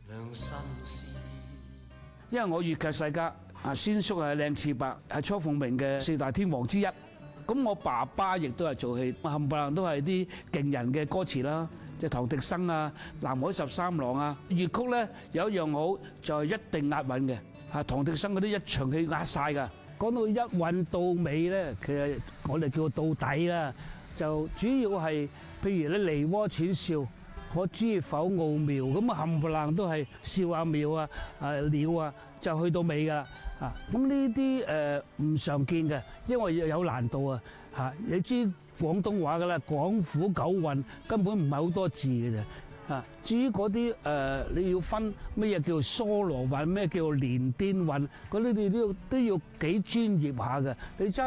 因為我粵劇世家先叔係靚次伯，係初鳳鳴嘅四大天王之一。咁我爸爸亦都係做戲，冚唪唥都係啲勁人嘅歌詞啦，即係唐滌生啊、南海十三郎啊。粵曲咧有一樣好就係一定押韻嘅，唐滌生嗰啲一場戲押曬㗎。講到一韻到尾咧，其實我哋叫到底啦，就主要係譬如咧梨渦淺笑，可知否奧妙，咁啊冚唪唥都係笑啊妙啊了啊，就去到尾㗎啦。咁呢啲唔常見嘅，因為有難度啊嚇。你知廣東話㗎啦，廣府九韻根本唔係好多字嘅啫。至於嗰啲你要分咩嘢叫做梭羅韻，咩叫做連顛韻，嗰啲你都要幾專業下嘅。你